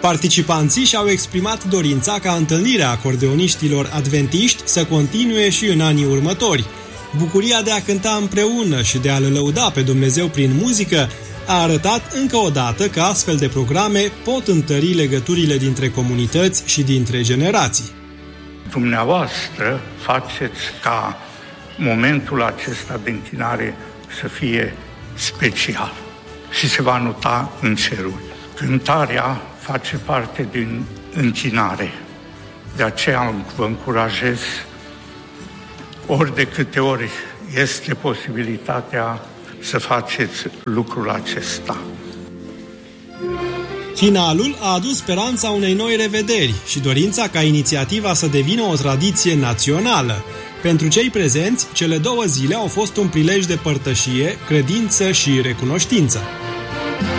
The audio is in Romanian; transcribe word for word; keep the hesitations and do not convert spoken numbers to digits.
Participanții și-au exprimat dorința ca întâlnirea acordeoniștilor adventiști să continue și în anii următori. Bucuria de a cânta împreună și de a-L lăuda pe Dumnezeu prin muzică a arătat încă o dată că astfel de programe pot întări legăturile dintre comunități și dintre generații. Dumneavoastră faceți ca momentul acesta de închinare să fie special și se va nota în ceruri. Cântarea face parte din închinare. De aceea vă încurajez, ori de câte ori este posibilitatea, să faceți lucrul acesta. Finalul a adus speranța unei noi revederi și dorința ca inițiativa să devină o tradiție națională. Pentru cei prezenți, cele două zile au fost un prilej de părtășie, credință și recunoștință.